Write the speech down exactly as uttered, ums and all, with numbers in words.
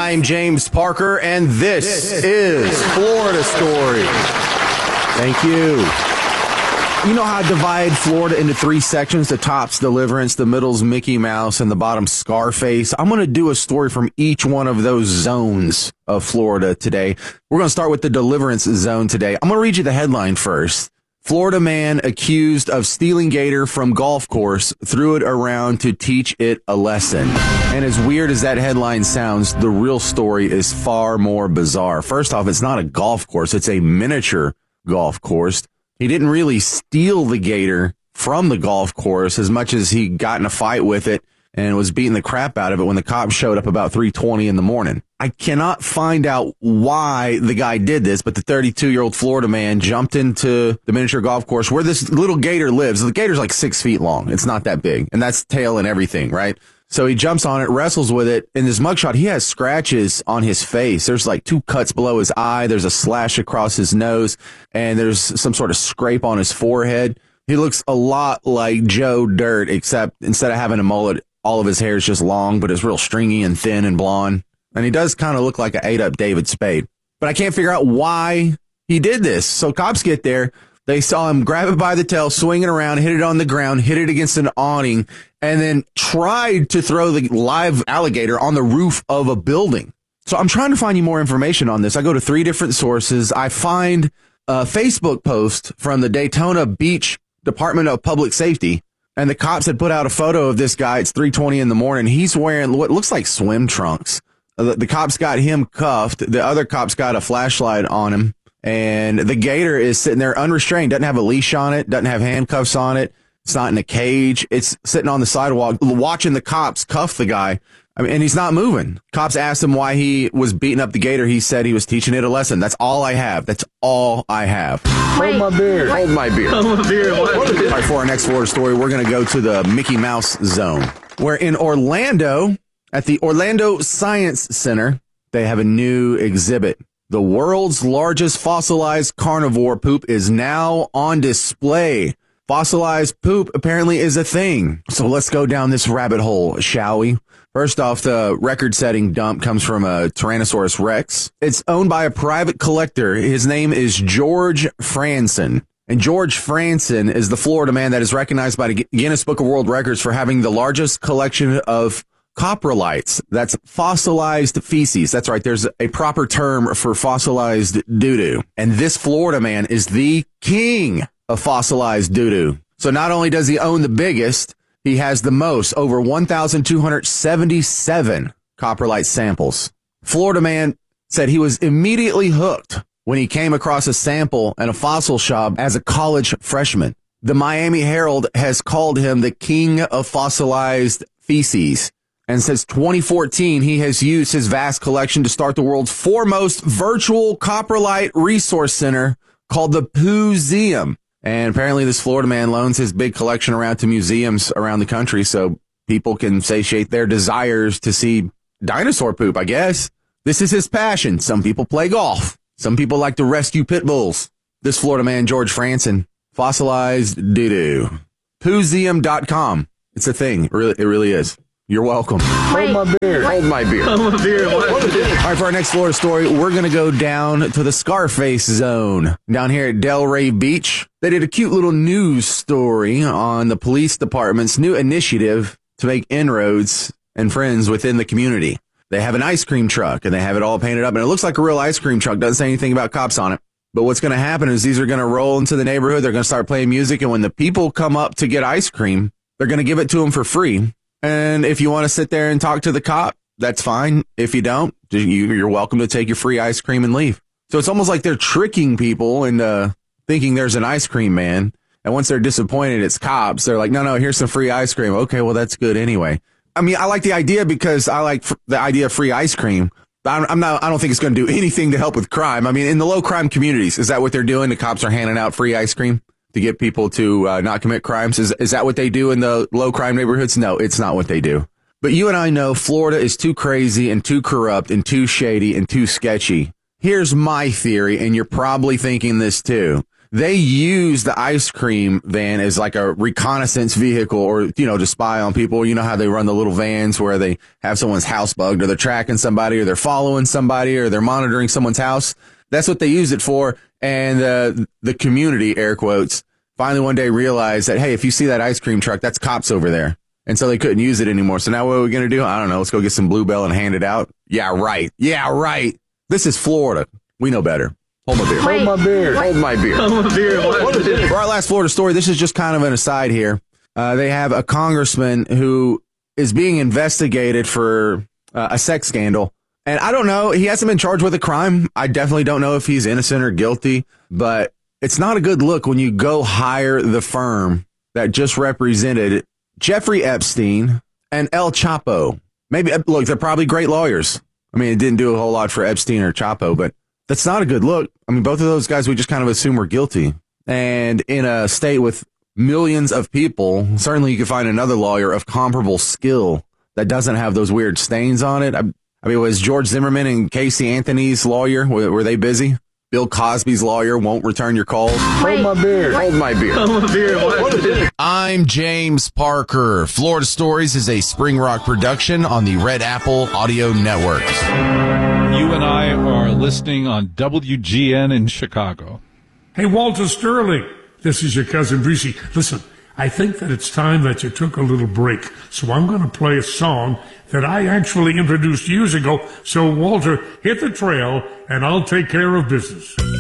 I'm James Parker, and this, this is Florida Story. Thank you. You know how I divide Florida into three sections? The top's Deliverance, the middle's Mickey Mouse, and the bottom's Scarface. I'm going to do a story from each one of those zones of Florida today. We're going to start with the Deliverance zone today. I'm going to read you the headline first. Florida man accused of stealing gator from golf course threw it around to teach it a lesson. And as weird as that headline sounds, the real story is far more bizarre. First off, it's not a golf course. It's a miniature golf course. He didn't really steal the gator from the golf course as much as he got in a fight with it and was beating the crap out of it when the cops showed up about three twenty in the morning. I cannot find out why the guy did this, but the thirty-two-year-old Florida man jumped into the miniature golf course where this little gator lives. The gator's like six feet long. It's not that big, and that's tail and everything, right? So he jumps on it, wrestles with it. In this mugshot, he has scratches on his face. There's like two cuts below his eye. There's a slash across his nose, and there's some sort of scrape on his forehead. He looks a lot like Joe Dirt, except instead of having a mullet, all of his hair is just long, but it's real stringy and thin and blonde. And he does kind of look like an ate-up David Spade. But I can't figure out why he did this. So cops get there. They saw him grab it by the tail, swing it around, hit it on the ground, hit it against an awning, and then tried to throw the live alligator on the roof of a building. So I'm trying to find you more information on this. I go to three different sources. I find a Facebook post from the Daytona Beach Department of Public Safety. And the cops had put out a photo of this guy. It's three twenty in the morning. He's wearing what looks like swim trunks. The, the cops got him cuffed. The other cops got a flashlight on him. And the gator is sitting there unrestrained. Doesn't have a leash on it. Doesn't have handcuffs on it. It's not in a cage. It's sitting on the sidewalk watching the cops cuff the guy. I mean, and he's not moving. Cops asked him why he was beating up the gator. He said he was teaching it a lesson. That's all I have. That's all I have. Wait, Hold my beer. What? Hold my beer. Hold my beer. All right, for our next Florida story, we're going to go to the Mickey Mouse zone, where in Orlando, at the Orlando Science Center, they have a new exhibit. The world's largest fossilized carnivore poop is now on display. Fossilized poop apparently is a thing. So let's go down this rabbit hole, shall we? First off, the record-setting dump comes from a Tyrannosaurus Rex. It's owned by a private collector. His name is George Franson. And George Franson is the Florida man that is recognized by the Guinness Book of World Records for having the largest collection of coprolites. That's fossilized feces. That's right. There's a proper term for fossilized doo-doo. And this Florida man is the king of fossilized doo-doo. So not only does he own the biggest, he has the most, over one thousand two hundred seventy-seven coprolite samples. Florida man said he was immediately hooked when he came across a sample in a fossil shop as a college freshman. The Miami Herald has called him the king of fossilized feces. And since twenty fourteen, he has used his vast collection to start the world's foremost virtual coprolite resource center called the Pooseum. And apparently this Florida man loans his big collection around to museums around the country so people can satiate their desires to see dinosaur poop, I guess. This is his passion. Some people play golf. Some people like to rescue pit bulls. This Florida man, George Franson, fossilized doo-doo. Pooseum dot com. It's a thing. It really, it really is. You're welcome. Wait, Hold my beer. Hold my beer. Hold my beer. What? All right, for our next Florida story, we're going to go down to the Scarface zone down here at Delray Beach. They did a cute little news story on the police department's new initiative to make inroads and friends within the community. They have an ice cream truck, and they have it all painted up, and it looks like a real ice cream truck. Doesn't say anything about cops on it. But what's going to happen is these are going to roll into the neighborhood. They're going to start playing music, and when the people come up to get ice cream, they're going to give it to them for free. And if you want to sit there and talk to the cop, that's fine. If you don't, you're welcome to take your free ice cream and leave. So it's almost like they're tricking people into thinking there's an ice cream man. And once they're disappointed, it's cops. They're like, no, no, here's some free ice cream. Okay, well, that's good anyway. I mean, I like the idea because I like the idea of free ice cream. I'm not, I don't think it's going to do anything to help with crime. I mean, in the low crime communities, is that what they're doing? The cops are handing out free ice cream to get people to uh, not commit crimes? Is is that what they do in the low crime neighborhoods? No, it's not what they do. But you and I know Florida is too crazy and too corrupt and too shady and too sketchy. Here's my theory, and you're probably thinking this too. they use the ice cream van as like a reconnaissance vehicle, or, you know, to spy on people. You know how they run the little vans where they have someone's house bugged, or they're tracking somebody, or they're following somebody, or they're monitoring someone's house. That's what they use it for. And uh, the community, air quotes, finally one day realized that, hey, if you see that ice cream truck, that's cops over there. And so they couldn't use it anymore. So now what are we going to do? I don't know. Let's go get some Bluebell and hand it out. Yeah, right. Yeah, right. This is Florida. We know better. Hold my beer. Wait. Hold my beer. Hold my beer. Hold my beer. For our last Florida story, this is just kind of an aside here. Uh, they have a congressman who is being investigated for uh, a sex scandal. And I don't know. He hasn't been charged with a crime. I definitely don't know if he's innocent or guilty. But it's not a good look when you go hire the firm that just represented Jeffrey Epstein and El Chapo. Maybe, look, they're probably great lawyers. I mean, it didn't do a whole lot for Epstein or Chapo, but that's not a good look. I mean, both of those guys we just kind of assume were guilty. And in a state with millions of people, certainly you could find another lawyer of comparable skill that doesn't have those weird stains on it. I, I mean, was George Zimmerman and Casey Anthony's lawyer, were, were they busy? Bill Cosby's lawyer won't return your calls. Wait. Hold my beer. Hold my beer. Hold my beer. What? I'm James Parker. Florida Stories is a Spring Rock production on the Red Apple Audio Network. You and I are listening on W G N in Chicago. Hey, Walter Sterling, this is your cousin Brucey. Listen, I think that it's time that you took a little break, so I'm going to play a song that I actually introduced years ago. So, Walter, hit the trail, and I'll take care of business.